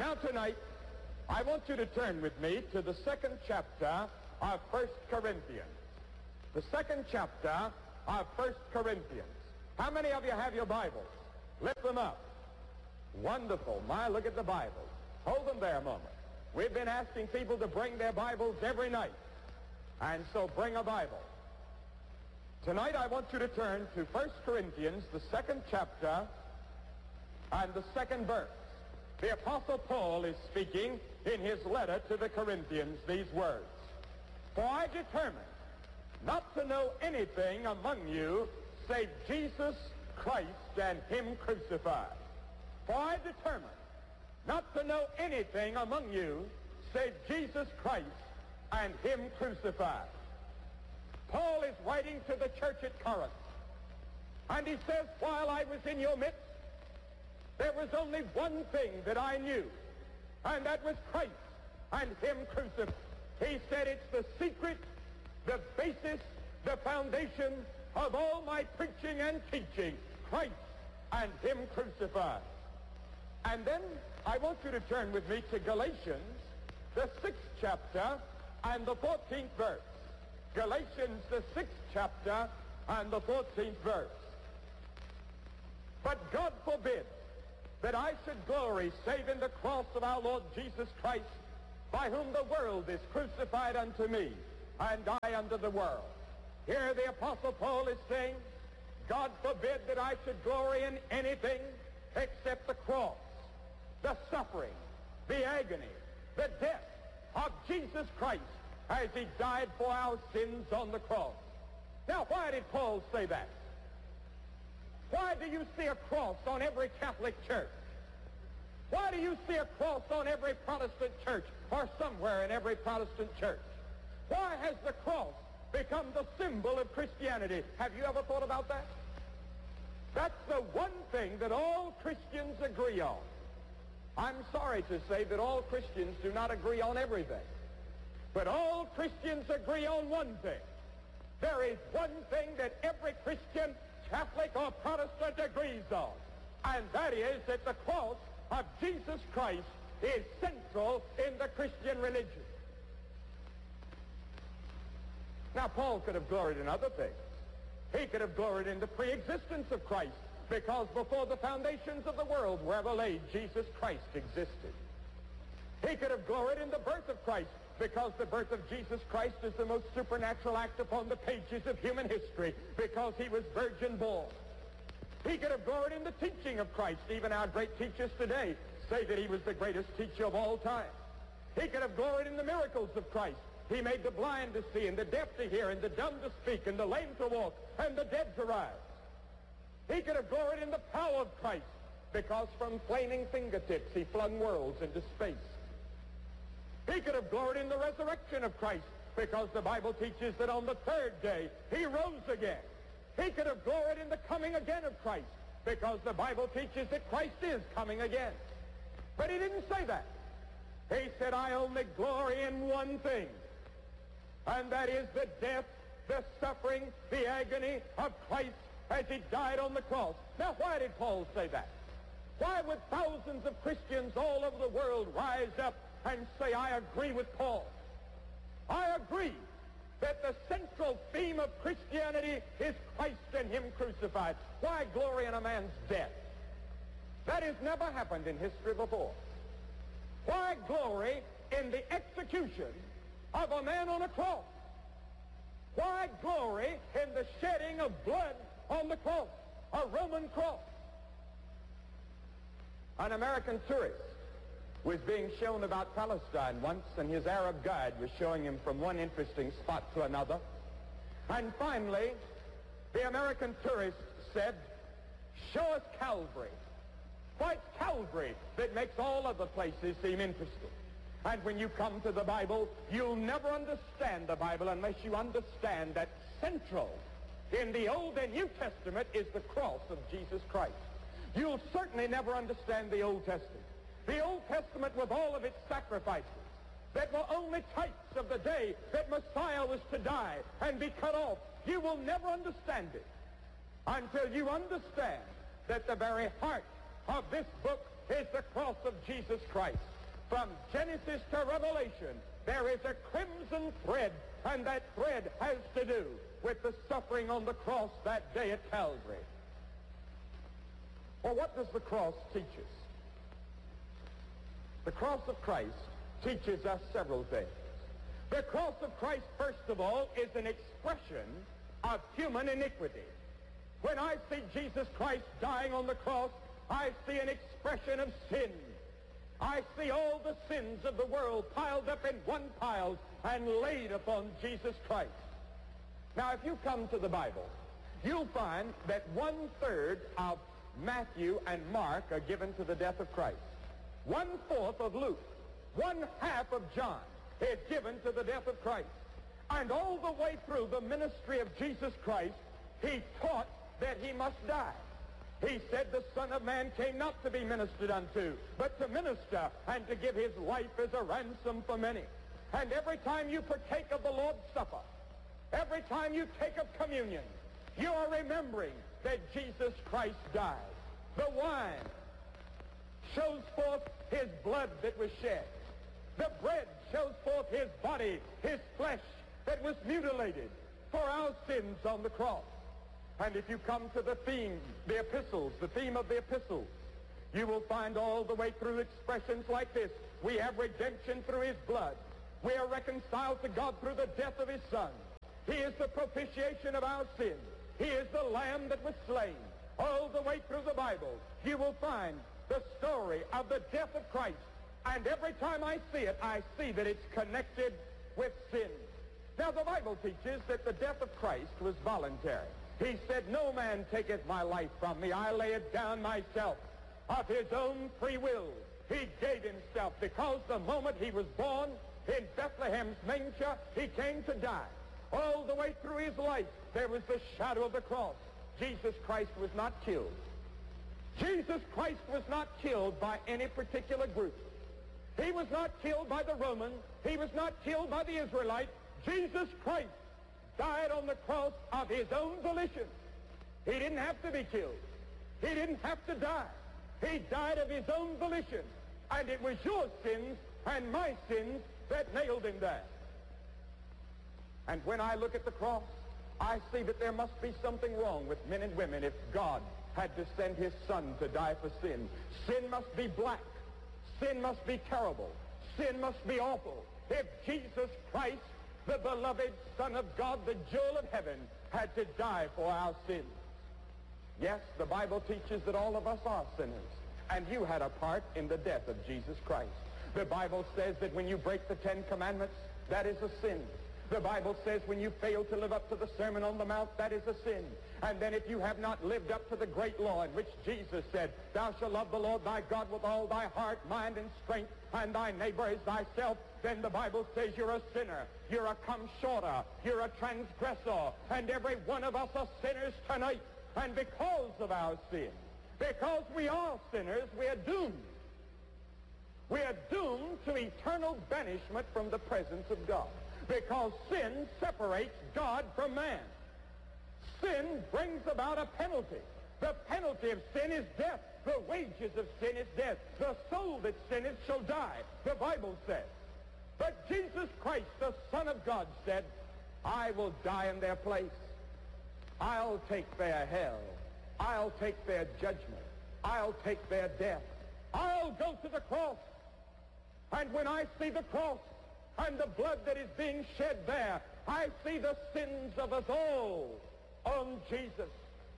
Now tonight, I want you to turn with me to the second chapter of 1 Corinthians. The second chapter of 1 Corinthians. How many of you have your Bibles? Lift them up. Wonderful. My, look at the Bibles. Hold them there a moment. We've been asking people to bring their Bibles every night. And so bring a Bible. Tonight I want you to turn to 1 Corinthians, the second chapter, and the second verse. The Apostle Paul is speaking in his letter to the Corinthians these words. For I determined not to know anything among you save Jesus Christ and him crucified. For I determined not to know anything among you save Jesus Christ and him crucified. Paul is writing to the church at Corinth, and he says, while I was in your midst, there was only one thing that I knew, and that was Christ and him crucified. He said it's the secret, the basis, the foundation of all my preaching and teaching, Christ and him crucified. And then I want you to turn with me to Galatians, the 6th chapter and the 14th verse. Galatians, the 6th chapter and the 14th verse. But God forbid that I should glory save in the cross of our Lord Jesus Christ, by whom the world is crucified unto me, and I unto the world. Here the Apostle Paul is saying, God forbid that I should glory in anything except the cross, the suffering, the agony, the death of Jesus Christ as he died for our sins on the cross. Now, why did Paul say that? Why do you see a cross on every Catholic church? Why do you see a cross on every Protestant church, or somewhere in every Protestant church? Why has the cross become the symbol of Christianity? Have you ever thought about that? That's the one thing that all Christians agree on. I'm sorry to say that all Christians do not agree on everything. But all Christians agree on one thing. There is one thing that every Christian, Catholic or Protestant, agrees on. And that is that the cross of Jesus Christ is central in the Christian religion. Now, Paul could have gloried in other things. He could have gloried in the pre-existence of Christ, because before the foundations of the world were ever laid, Jesus Christ existed. He could have gloried in the birth of Christ, because the birth of Jesus Christ is the most supernatural act upon the pages of human history, because he was virgin born. He could have gloried in the teaching of Christ. Even our great teachers today say that he was the greatest teacher of all time. He could have gloried in the miracles of Christ. He made the blind to see, and the deaf to hear, and the dumb to speak, and the lame to walk, and the dead to rise. He could have gloried in the power of Christ, because from flaming fingertips he flung worlds into space. He could have gloried in the resurrection of Christ, because the Bible teaches that on the third day he rose again. He could have gloried in the coming again of Christ, because the Bible teaches that Christ is coming again. But he didn't say that. He said, I only glory in one thing, and that is the death, the suffering, the agony of Christ as he died on the cross. Now, why did Paul say that? Why would thousands of Christians all over the world rise up and say, I agree with Paul? I agree that the central theme of Christianity is Christ and him crucified. Why glory in a man's death? That has never happened in history before. Why glory in the execution of a man on a cross? Why glory in the shedding of blood on the cross, a Roman cross? An American tourist was being shown about Palestine once, and his Arab guide was showing him from one interesting spot to another. And finally, the American tourist said, show us Calvary. Why, it's Calvary that makes all other places seem interesting. And when you come to the Bible, you'll never understand the Bible unless you understand that central in the Old and New Testament is the cross of Jesus Christ. You'll certainly never understand the Old Testament. The Old Testament, with all of its sacrifices, that were only types of the day that Messiah was to die and be cut off, you will never understand it until you understand that the very heart of this book is the cross of Jesus Christ. From Genesis to Revelation, there is a crimson thread, and that thread has to do with the suffering on the cross that day at Calvary. Well, what does the cross teach us? The cross of Christ teaches us several things. The cross of Christ, first of all, is an expression of human iniquity. When I see Jesus Christ dying on the cross, I see an expression of sin. I see all the sins of the world piled up in one pile and laid upon Jesus Christ. Now, if you come to the Bible, you'll find that 1/3 of Matthew and Mark are given to the death of Christ. 1/4 of Luke, 1/2 of John is given to the death of Christ. And all the way through the ministry of Jesus Christ, he taught that he must die. He said the Son of Man came not to be ministered unto, but to minister and to give his life as a ransom for many. And every time you partake of the Lord's Supper, every time you take of communion, you are remembering that Jesus Christ died. The wine shows forth his blood that was shed. The bread shows forth his body, his flesh that was mutilated for our sins on the cross. And if you come to the theme, the epistles, the theme of the epistles, you will find all the way through expressions like this. We have redemption through his blood. We are reconciled to God through the death of his Son. He is the propitiation of our sins. He is the Lamb that was slain. All the way through the Bible, you will find the story of the death of Christ. And every time I see it, I see that it's connected with sin. Now, the Bible teaches that the death of Christ was voluntary. He said, "No man taketh my life from me. I lay it down myself." Of his own free will, he gave himself, because the moment he was born in Bethlehem's manger, he came to die. All the way through his life, there was the shadow of the cross. Jesus Christ was not killed. Jesus Christ was not killed by any particular group. He was not killed by the Romans. He was not killed by the Israelites. Jesus Christ died on the cross of his own volition. He didn't have to be killed. He didn't have to die. He died of his own volition. And it was your sins and my sins that nailed him there. And when I look at the cross, I see that there must be something wrong with men and women if God had to send his Son to die for sin. Sin must be black. Sin must be terrible. Sin must be awful. If Jesus Christ, the beloved Son of God, the jewel of heaven, had to die for our sins. Yes, the Bible teaches that all of us are sinners, and you had a part in the death of Jesus Christ. The Bible says that when you break the 10 Commandments, that is a sin. The Bible says when you fail to live up to the Sermon on the Mount, that is a sin. And then if you have not lived up to the great law in which Jesus said, "Thou shalt love the Lord thy God with all thy heart, mind, and strength, and thy neighbor as thyself," then the Bible says you're a sinner. You're a come shorter. You're a transgressor. And every one of us are sinners tonight. And because of our sin, because we are sinners, we are doomed. We are doomed to eternal banishment from the presence of God. Because sin separates God from man. Sin brings about a penalty. The penalty of sin is death. The wages of sin is death. The soul that sinneth shall die, the Bible says. But Jesus Christ, the Son of God, said, "I will die in their place. I'll take their hell. I'll take their judgment. I'll take their death. I'll go to the cross." And when I see the cross and the blood that is being shed there, I see the sins of us all on Jesus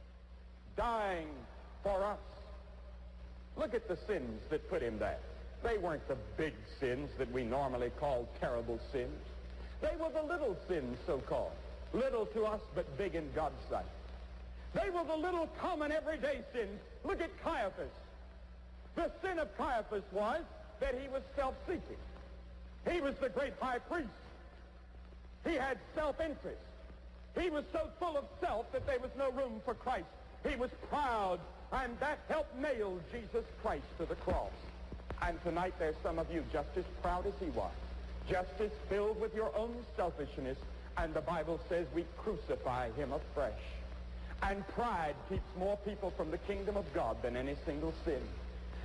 dying for us. Look at the sins that put him there. They weren't the big sins that we normally call terrible sins. They were the little sins, so-called. Little to us, but big in God's sight. They were the little common everyday sins. Look at Caiaphas. The sin of Caiaphas was that he was self-seeking. He was the great high priest. He had self-interest. He was so full of self that there was no room for Christ. He was proud, and that helped nail Jesus Christ to the cross. And tonight there's some of you just as proud as he was, just as filled with your own selfishness, and the Bible says we crucify him afresh. And pride keeps more people from the kingdom of God than any single sin.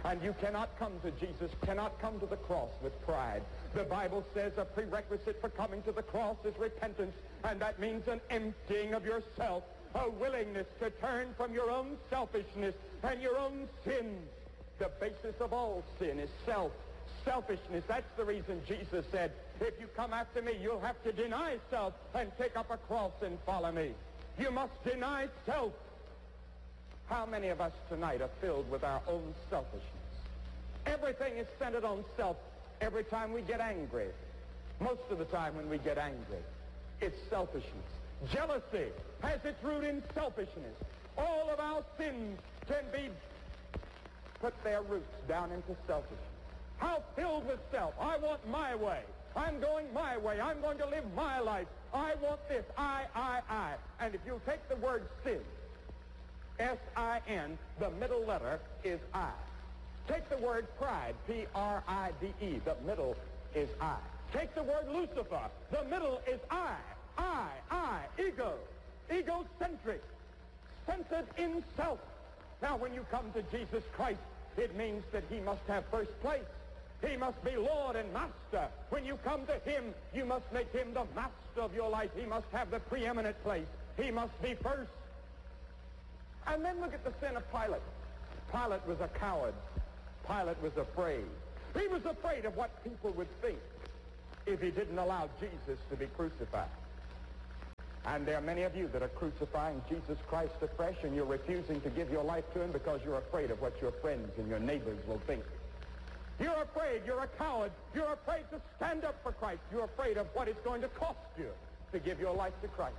And you cannot come to Jesus, cannot come to the cross with pride. The Bible says a prerequisite for coming to the cross is repentance, and that means an emptying of yourself, a willingness to turn from your own selfishness and your own sins. The basis of all sin is selfishness. That's the reason Jesus said, if you come after me, you'll have to deny self and take up a cross and follow me. You must deny self. How many of us tonight are filled with our own selfishness? Everything is centered on self. Every time we get angry, most of the time when we get angry, it's selfishness. Jealousy has its root in selfishness. All of our sins can be put their roots down into selfishness. How filled with self. I want my way. I'm going my way. I'm going to live my life. I want this. I. And if you take the word sin, S-I-N, the middle letter is I. Take the word pride, P-R-I-D-E, the middle is I. Take the word Lucifer, the middle is I, ego, egocentric, centered in self. Now, when you come to Jesus Christ, it means that he must have first place. He must be Lord and Master. When you come to him, you must make him the master of your life. He must have the preeminent place. He must be first. And then look at the sin of Pilate. Pilate was a coward. Pilate was afraid. He was afraid of what people would think if he didn't allow Jesus to be crucified. And there are many of you that are crucifying Jesus Christ afresh, and you're refusing to give your life to him because you're afraid of what your friends and your neighbors will think. You're afraid. You're a coward. You're afraid to stand up for Christ. You're afraid of what it's going to cost you to give your life to Christ.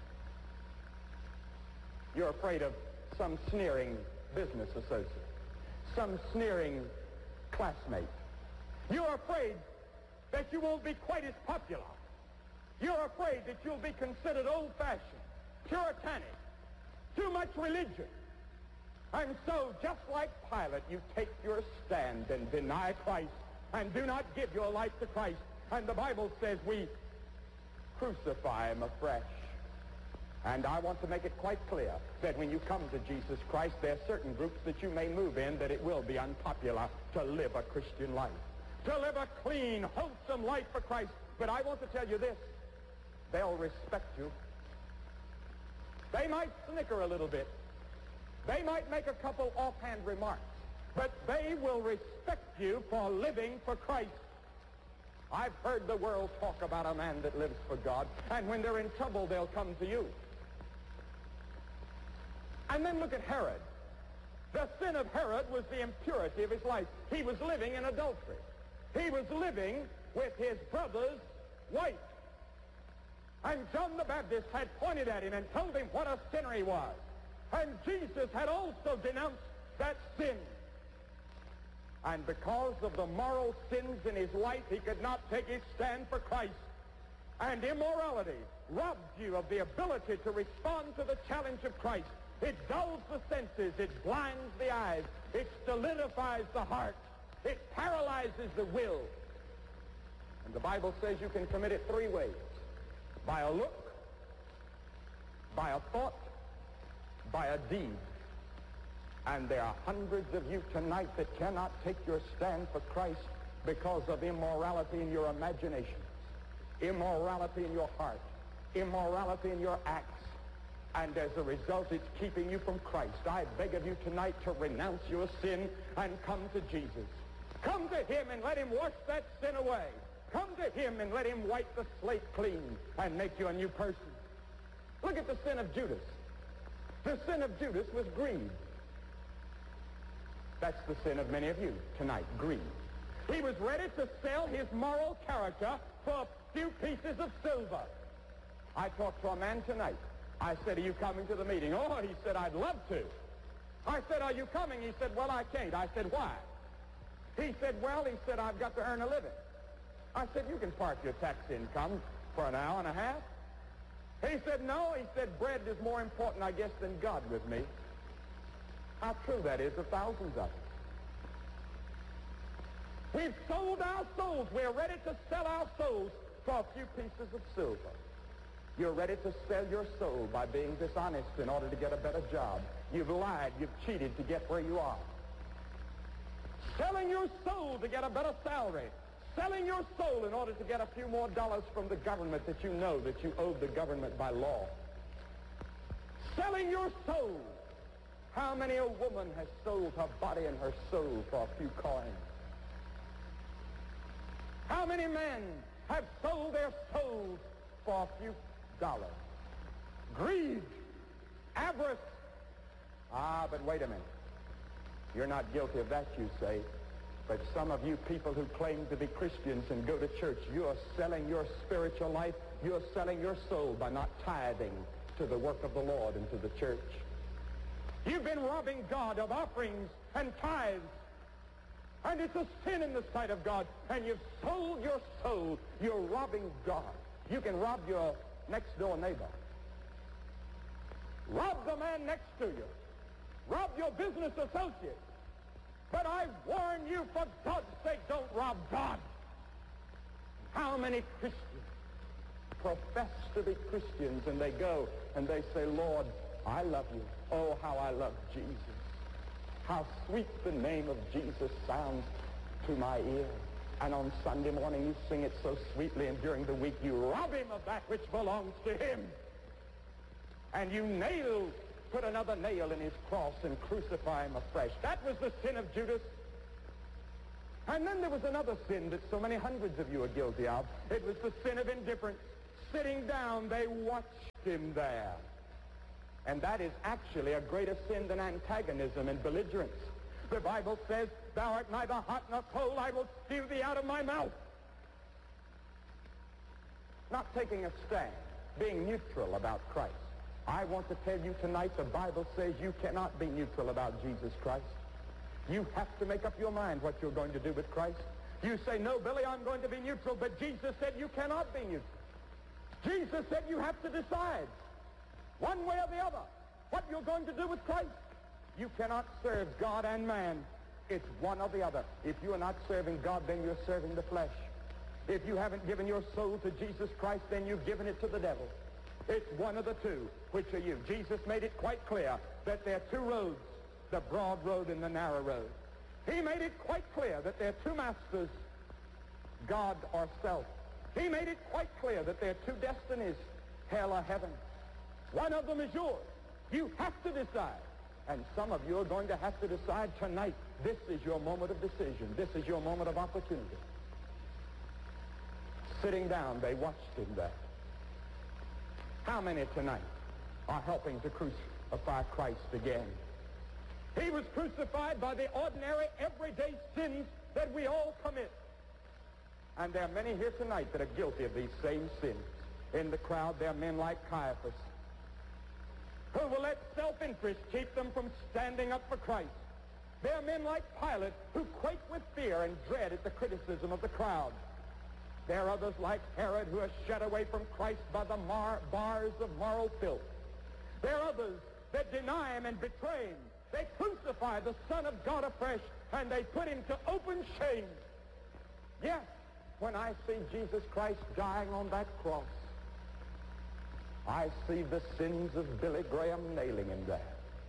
You're afraid of some sneering business associate, some sneering classmate. You're afraid that you won't be quite as popular. You're afraid that you'll be considered old-fashioned, puritanic, too much religion. And so, just like Pilate, you take your stand and deny Christ and do not give your life to Christ. And the Bible says we crucify him afresh. And I want to make it quite clear that when you come to Jesus Christ, there are certain groups that you may move in that it will be unpopular to live a Christian life, to live a clean, wholesome life for Christ. But I want to tell you this, they'll respect you. They might snicker a little bit. They might make a couple offhand remarks, but they will respect you for living for Christ. I've heard the world talk about a man that lives for God, and when they're in trouble, they'll come to you. And then look at Herod. The sin of Herod was the impurity of his life. He was living in adultery. He was living with his brother's wife. And John the Baptist had pointed at him and told him what a sinner he was. And Jesus had also denounced that sin. And because of the moral sins in his life, he could not take his stand for Christ. And immorality robs you of the ability to respond to the challenge of Christ. It dulls the senses. It blinds the eyes. It solidifies the heart. It paralyzes the will. And the Bible says you can commit it three ways: by a look, by a thought, by a deed. And there are hundreds of you tonight that cannot take your stand for Christ because of immorality in your imaginations, immorality in your heart, immorality in your acts. And as a result, it's keeping you from Christ. I beg of you tonight to renounce your sin and come to Jesus. Come to him and let him wash that sin away. Come to him and let him wipe the slate clean and make you a new person. Look at the sin of Judas. The sin of Judas was greed. That's the sin of many of you tonight, greed. He was ready to sell his moral character for a few pieces of silver. I talked to a man tonight. I said, "Are you coming to the meeting?" "Oh," he said, "I'd love to." I said, "Are you coming?" He said, "Well, I can't." I said, "Why?" He said, "Well," he said, "I've got to earn a living." I said, "You can park your tax income for an hour and a half." He said, "No," he said, "bread is more important, I guess, than God with me." How true that is of thousands of us. We've sold our souls. We're ready to sell our souls for a few pieces of silver. You're ready to sell your soul by being dishonest in order to get a better job. You've lied, you've cheated to get where you are. selling your soul to get a better salary, selling your soul in order to get a few more dollars from the government that you know that you owed the government by law. Selling your soul. How many a woman has sold her body and her soul for a few coins? How many men have sold their souls for a few dollars? Greed, avarice. Ah, but wait a minute. You're not guilty of that, you say. But some of you people who claim to be Christians and go to church, you are selling your spiritual life. You are selling your soul by not tithing to the work of the Lord and to the church. You've been robbing God of offerings and tithes. And it's a sin in the sight of God. And you've sold your soul. You're robbing God. You can rob your next-door neighbor. Rob the man next to you. Rob your business associate. But I warn you, for God's sake, don't rob God. How many Christians profess to be Christians, and they go and they say, Lord, I love you. Oh, how I love Jesus. How sweet the name of Jesus sounds to my ear. And on Sunday morning you sing it so sweetly, and during the week you rob him of that which belongs to him. And you put another nail in his cross and crucify him afresh. That was the sin of Judas. And then there was another sin that so many hundreds of you are guilty of. It was the sin of indifference. Sitting down, they watched him there. And that is actually a greater sin than antagonism and belligerence. The Bible says, thou art neither hot nor cold, I will spew thee out of my mouth. Not taking a stand, being neutral about Christ. I want to tell you tonight, the Bible says you cannot be neutral about Jesus Christ. You have to make up your mind what you're going to do with Christ. You say, no, Billy, I'm going to be neutral, but Jesus said you cannot be neutral. Jesus said you have to decide, one way or the other, what you're going to do with Christ. You cannot serve God and man. It's one or the other. If you are not serving God, then you're serving the flesh. If you haven't given your soul to Jesus Christ, then you've given it to the devil. It's one of the two. Which are you? Jesus made it quite clear that there are two roads, the broad road and the narrow road. He made it quite clear that there are two masters, God or self. He made it quite clear that there are two destinies, hell or heaven. One of them is yours. You have to decide. And some of you are going to have to decide tonight. This is your moment of decision. This is your moment of opportunity. Sitting down, they watched him there. How many tonight are helping to crucify Christ again? He was crucified by the ordinary, everyday sins that we all commit. And there are many here tonight that are guilty of these same sins. In the crowd, there are men like Caiaphas, who will let self-interest keep them from standing up for Christ. There are men like Pilate who quake with fear and dread at the criticism of the crowd. There are others like Herod who are shut away from Christ by the bars of moral filth. There are others that deny him and betray him. They crucify the Son of God afresh, and they put him to open shame. Yes, when I see Jesus Christ dying on that cross, I see the sins of Billy Graham nailing him there.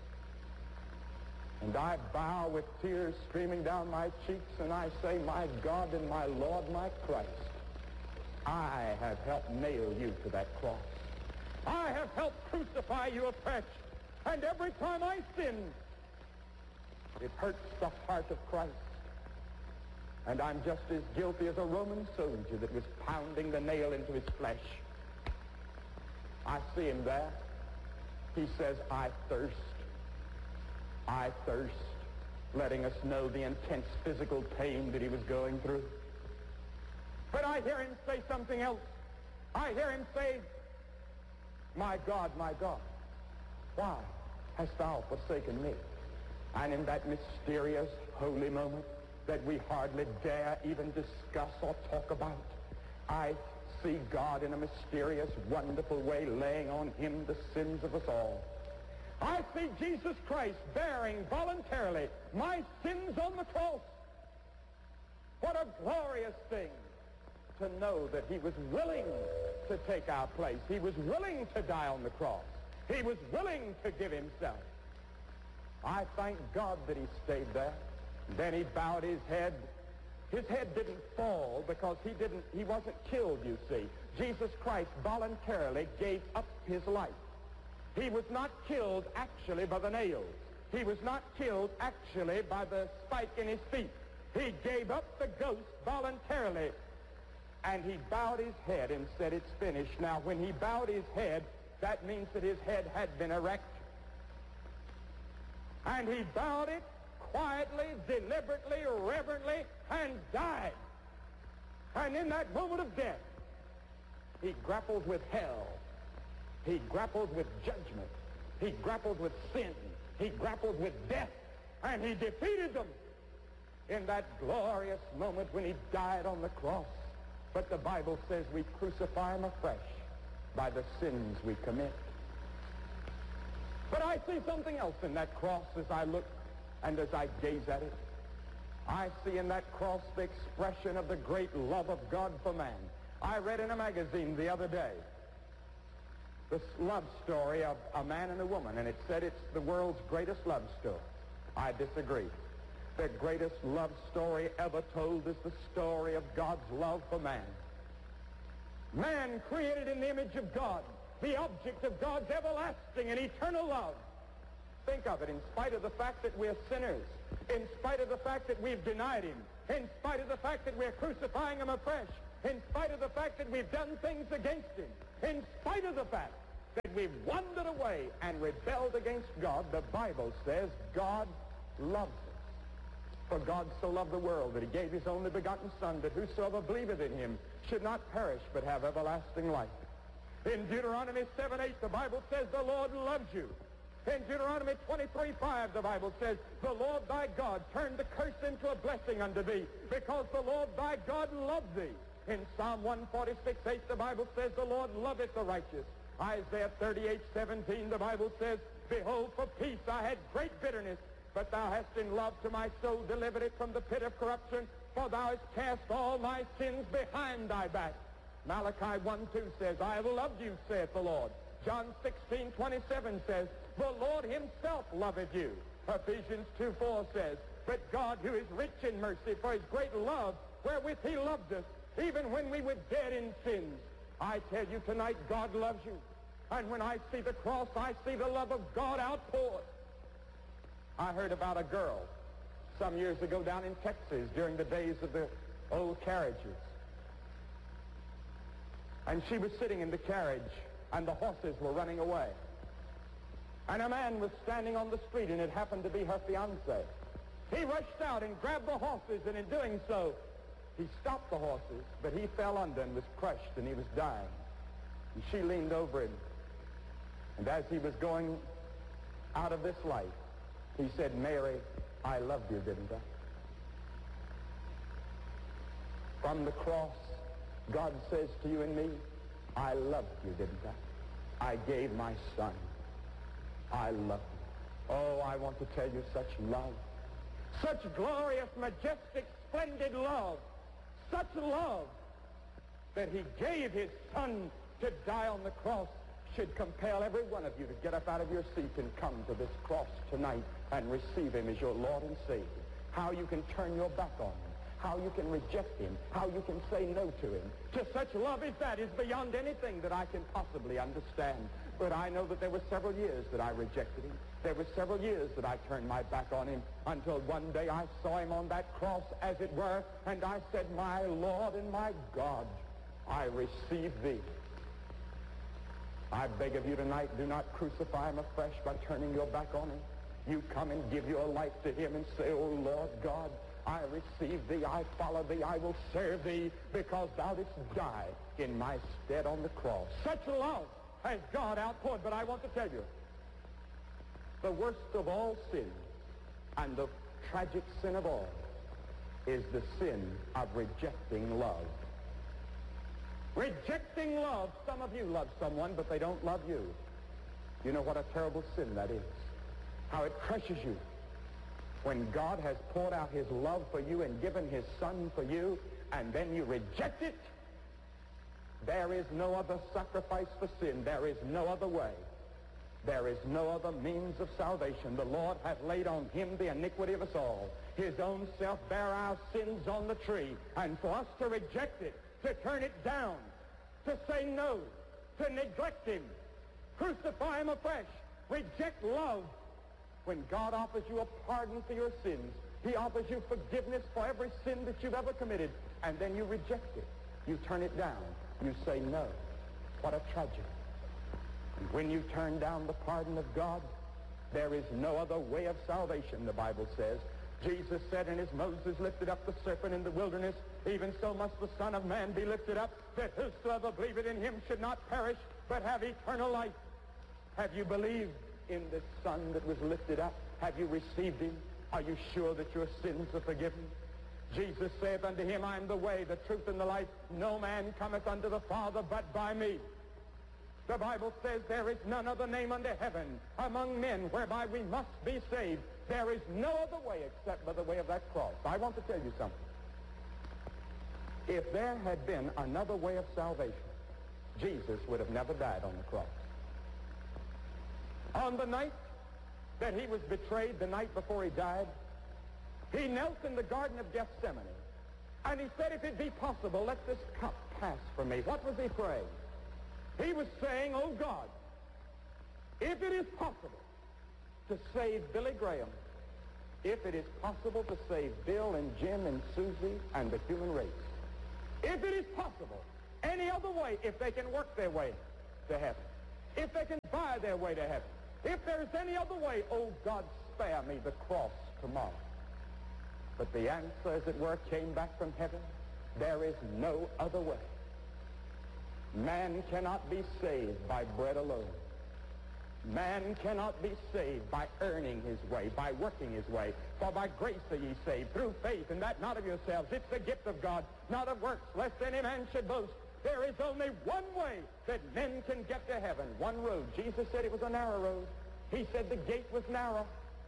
And I bow with tears streaming down my cheeks, and I say, my God and my Lord, my Christ, I have helped nail you to that cross. I have helped crucify you afresh. And every time I sin, it hurts the heart of Christ. And I'm just as guilty as a Roman soldier that was pounding the nail into his flesh. I see him there. He says, I thirst. I thirst, letting us know the intense physical pain that he was going through. But I hear him say something else. I hear him say, my God, why hast thou forsaken me? And in that mysterious, holy moment that we hardly dare even discuss or talk about, I see God in a mysterious, wonderful way laying on him the sins of us all. I see Jesus Christ bearing voluntarily my sins on the cross. What a glorious thing to know that he was willing to take our place. He was willing to die on the cross. He was willing to give himself. I thank God that he stayed there. Then he bowed his head. His head didn't fall because he wasn't killed, you see. Jesus Christ voluntarily gave up his life. He was not killed actually by the nails. He was not killed actually by the spike in his feet. He gave up the ghost voluntarily, and he bowed his head and said, it's finished. Now, when he bowed his head, that means that his head had been erect. And he bowed it quietly, deliberately, reverently, and died. And in that moment of death, he grappled with hell. He grappled with judgment. He grappled with sin. He grappled with death. And he defeated them in that glorious moment when he died on the cross. But the Bible says we crucify him afresh by the sins we commit. But I see something else in that cross as I look and as I gaze at it. I see in that cross the expression of the great love of God for man. I read in a magazine the other day this love story of a man and a woman, and it said it's the world's greatest love story. I disagree. The greatest love story ever told is the story of God's love for man. Man created in the image of God, the object of God's everlasting and eternal love. Think of it, in spite of the fact that we're sinners, in spite of the fact that we've denied him, in spite of the fact that we're crucifying him afresh, in spite of the fact that we've done things against him, in spite of the fact that we've wandered away and rebelled against God, the Bible says God loves us. For God so loved the world that he gave his only begotten Son, that whosoever believeth in him should not perish but have everlasting life. In Deuteronomy 7:8, the Bible says the Lord loves you. In Deuteronomy 23:5, the Bible says, the Lord thy God turned the curse into a blessing unto thee, because the Lord thy God loved thee. In Psalm 146:8, the Bible says, the Lord loveth the righteous. Isaiah 38:17, the Bible says, behold, for peace I had great bitterness, but thou hast in love to my soul delivered it from the pit of corruption, for thou hast cast all my sins behind thy back. Malachi 1:2 says, I have loved you, saith the Lord. John 16:27 says, the Lord himself loveth you. Ephesians 2:4 says, but God, who is rich in mercy, for his great love wherewith he loved us, even when we were dead in sins. I tell you tonight, God loves you. And when I see the cross, I see the love of God outpoured. I heard about a girl some years ago down in Texas during the days of the old carriages. And she was sitting in the carriage, and the horses were running away. And a man was standing on the street, and it happened to be her fiancé. He rushed out and grabbed the horses, and in doing so, he stopped the horses, but he fell under and was crushed, and he was dying. And she leaned over him, and as he was going out of this life, he said, Mary, I loved you, didn't I? From the cross, God says to you and me, I loved you, didn't I? I gave my son. I love you. Oh, I want to tell you such love. Such glorious, majestic, splendid love. Such love that he gave his son to die on the cross should compel every one of you to get up out of your seat and come to this cross tonight and receive him as your Lord and Savior. How you can turn your back on him, how you can reject him, how you can say no to him. To such love as that is beyond anything that I can possibly understand. But I know that there were several years that I rejected him. There were several years that I turned my back on him until one day I saw him on that cross, as it were, and I said, my Lord and my God, I receive thee. I beg of you tonight, do not crucify him afresh by turning your back on him. You come and give your life to him and say, oh, Lord God, I receive thee, I follow thee, I will serve thee, because thou didst die in my stead on the cross. Such love has God outpoured. But I want to tell you, the worst of all sins and the tragic sin of all is the sin of rejecting love. Rejecting love. Some of you love someone, but they don't love you. You know what a terrible sin that is. How it crushes you. When God has poured out his love for you and given his son for you, and then you reject it, there is no other sacrifice for sin. There is no other way. There is no other means of salvation. The Lord hath laid on him the iniquity of us all. his own self bear our sins on the tree, and for us to reject it, to turn it down, to say no, to neglect him, crucify him afresh, reject love. When God offers you a pardon for your sins, he offers you forgiveness for every sin that you've ever committed, and then you reject it. You turn it down. You say no. What a tragedy. And when you turn down the pardon of God, there is no other way of salvation, the Bible says. Jesus said, and as Moses lifted up the serpent in the wilderness, even so must the Son of Man be lifted up, that whosoever believeth in him should not perish, but have eternal life. Have you believed in the Son that was lifted up? Have you received him? Are you sure that your sins are forgiven? Jesus saith unto him, I am the way, the truth, and the life. No man cometh unto the Father but by me. The Bible says there is none other name under heaven among men whereby we must be saved. There is no other way except by the way of that cross. I want to tell you something. If there had been another way of salvation, Jesus would have never died on the cross. On the night that he was betrayed, the night before he died, he knelt in the Garden of Gethsemane, and he said, if it be possible, let this cup pass from me. What was he praying? He was saying, oh God, if it is possible to save Billy Graham, if it is possible to save Bill and Jim and Susie and the human race, if it is possible, any other way, if they can work their way to heaven, if they can buy their way to heaven, if there is any other way, oh God, spare me the cross tomorrow. But the answer, as it were, came back from heaven. There is no other way. Man cannot be saved by bread alone. Man cannot be saved by earning his way, by working his way. For by grace are ye saved, through faith, and that not of yourselves. It's the gift of God, not of works, lest any man should boast. There is only one way that men can get to heaven, one road. Jesus said it was a narrow road. He said the gate was narrow.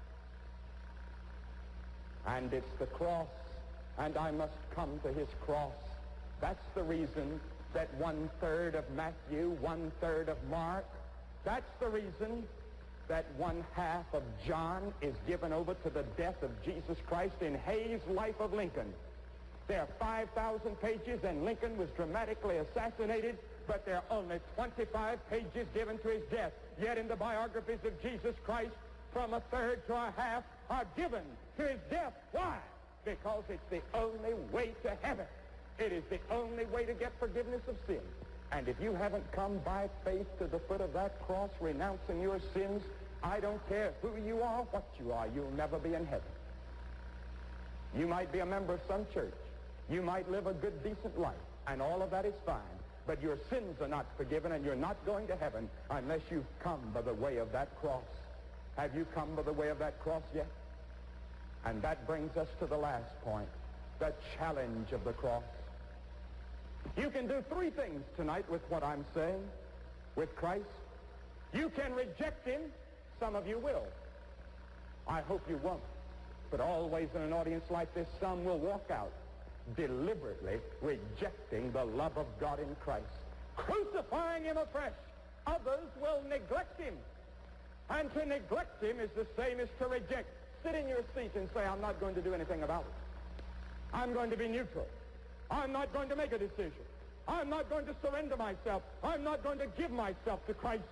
And it's the cross, and I must come to his cross. That's the reason that 1/3 of Matthew, 1/3 of Mark, that's the reason that 1/2 of John is given over to the death of Jesus Christ in Hay's Life of Lincoln. There are 5,000 pages, and Lincoln was dramatically assassinated, but there are only 25 pages given to his death. Yet in the biographies of Jesus Christ, from 1/3 to 1/2 are given to his death. Why? Because it's the only way to heaven. It is the only way to get forgiveness of sin. And if you haven't come by faith to the foot of that cross, renouncing your sins, I don't care who you are, what you are, you'll never be in heaven. You might be a member of some church. You might live a good, decent life, and all of that is fine. But your sins are not forgiven, and you're not going to heaven unless you've come by the way of that cross. Have you come by the way of that cross yet? And that brings us to the last point, the challenge of the cross. You can do three things tonight with what I'm saying, with Christ. You can reject him. Some of you will. I hope you won't. But always in an audience like this, some will walk out deliberately rejecting the love of God in Christ, crucifying him afresh. Others will neglect him. And to neglect him is the same as to reject. Sit in your seat and say, I'm not going to do anything about it. I'm going to be neutral. I'm not going to make a decision. I'm not going to surrender myself. I'm not going to give myself to Christ.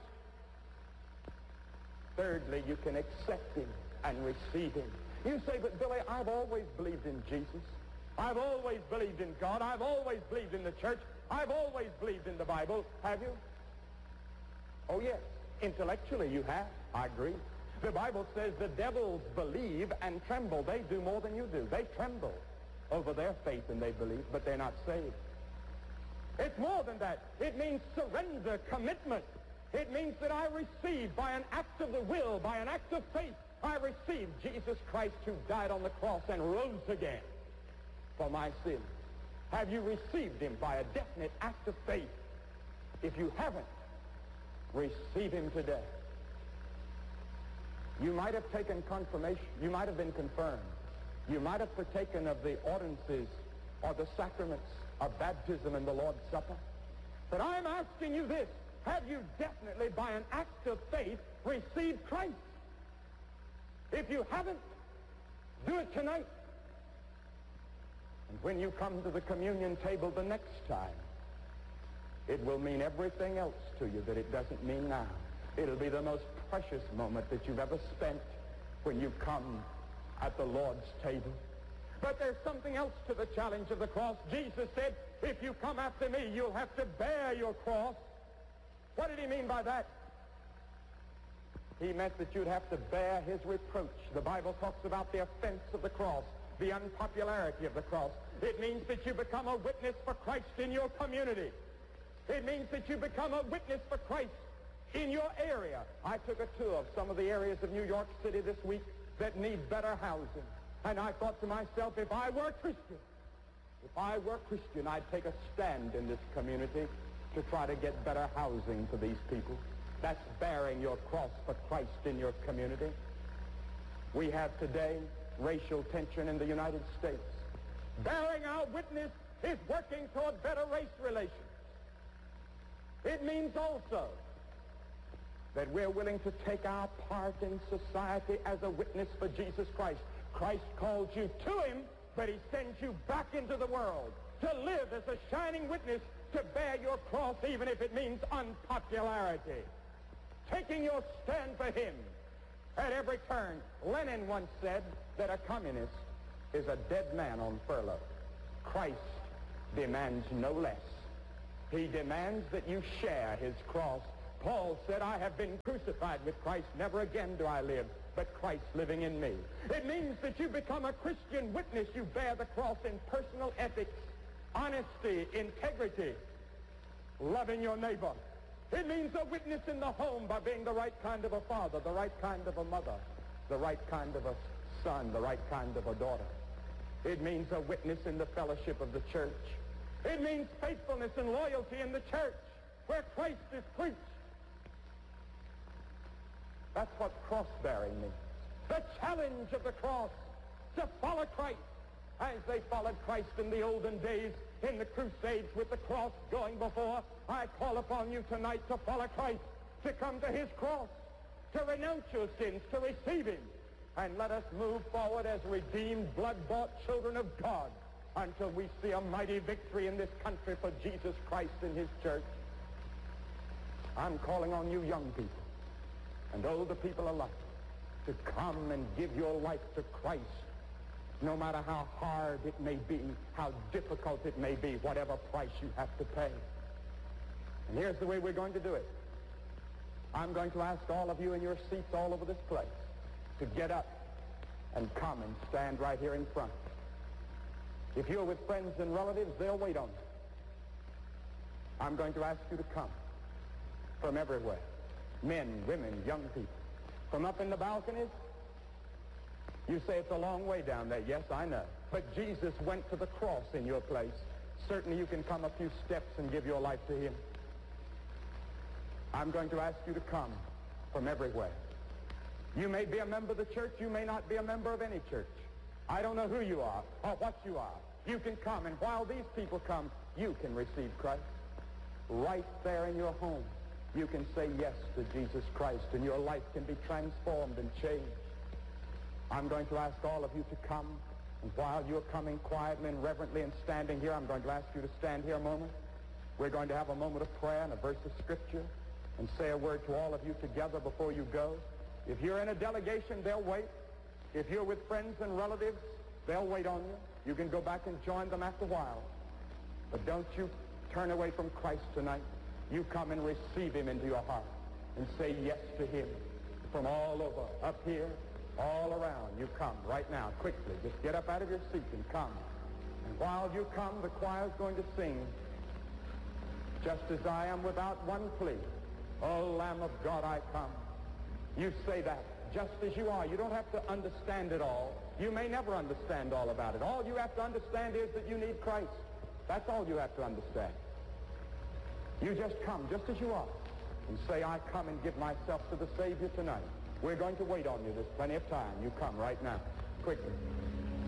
Thirdly, you can accept him and receive him. You say, but Billy, I've always believed in Jesus. I've always believed in God. I've always believed in the church. I've always believed in the Bible. Have you? Oh, yes. Intellectually, you have. I agree. The Bible says the devils believe and tremble. They do more than you do. They tremble over their faith and they believe, but they're not saved. It's more than that. It means surrender, commitment. It means that I receive by an act of the will, by an act of faith, I receive Jesus Christ who died on the cross and rose again for my sins. Have you received him by a definite act of faith? If you haven't, receive him today. You might have taken confirmation. You might have been confirmed. You might have partaken of the ordinances or the sacraments of baptism and the Lord's Supper. But I'm asking you this. Have you definitely, by an act of faith, received Christ? If you haven't, do it tonight. And when you come to the communion table the next time, it will mean everything else to you that it doesn't mean now. It'll be the most precious moment that you've ever spent when you come at the Lord's table. But there's something else to the challenge of the cross. Jesus said, if you come after me, you'll have to bear your cross. What did he mean by that? He meant that you'd have to bear his reproach. The Bible talks about the offense of the cross, the unpopularity of the cross. It means that you become a witness for Christ in your community. It means that you become a witness for Christ in your area. I took a tour of some of the areas of New York City this week that need better housing. And I thought to myself, if I were Christian, I'd take a stand in this community to try to get better housing for these people. That's bearing your cross for Christ in your community. We have today racial tension in the United States. Bearing our witness is working toward better race relations. It means also that we're willing to take our part in society as a witness for Jesus Christ. Christ calls you to him, but he sends you back into the world to live as a shining witness, to bear your cross even if it means unpopularity. Taking your stand for him at every turn. Lenin once said that a communist is a dead man on furlough. Christ demands no less. He demands that you share his cross. Paul said, I have been crucified with Christ. Never again do I live, but Christ living in me. It means that you become a Christian witness. You bear the cross in personal ethics, honesty, integrity, loving your neighbor. It means a witness in the home by being the right kind of a father, the right kind of a mother, the right kind of a son, the right kind of a daughter. It means a witness in the fellowship of the church. It means faithfulness and loyalty in the church where Christ is preached. That's what cross-bearing means. The challenge of the cross, to follow Christ as they followed Christ in the olden days in the Crusades with the cross going before. I call upon you tonight to follow Christ, to come to his cross, to renounce your sins, to receive him, and let us move forward as redeemed, blood-bought children of God until we see a mighty victory in this country for Jesus Christ and his church. I'm calling on you young people and older people alike to come and give your life to Christ, no matter how hard it may be, how difficult it may be, whatever price you have to pay. And here's the way we're going to do it. I'm going to ask all of you in your seats all over this place to get up and come and stand right here in front. If you're with friends and relatives, they'll wait on you. I'm going to ask you to come from everywhere. Men, women, young people. From up in the balconies, you say it's a long way down there. Yes, I know. But Jesus went to the cross in your place. Certainly you can come a few steps and give your life to him. I'm going to ask you to come from everywhere. You may be a member of the church. You may not be a member of any church. I don't know who you are or what you are. You can come, and while these people come, you can receive Christ. Right there in your home, you can say yes to Jesus Christ, and your life can be transformed and changed. I'm going to ask all of you to come, and while you're coming quietly and reverently and standing here, I'm going to ask you to stand here a moment. We're going to have a moment of prayer and a verse of Scripture and say a word to all of you together before you go. If you're in a delegation, they'll wait. If you're with friends and relatives, they'll wait on you. You can go back and join them after a while. But don't you turn away from Christ tonight. You come and receive him into your heart and say yes to him from all over, up here, all around. You come right now, quickly. Just get up out of your seat and come. And while you come, the choir's going to sing, just as I am without one plea. O Lamb of God, I come. You say that just as you are. You don't have to understand it all. You may never understand all about it. All you have to understand is that you need Christ. That's all you have to understand. You just come just as you are and say, I come and give myself to the Savior tonight. We're going to wait on you. There's plenty of time. You come right now, quickly.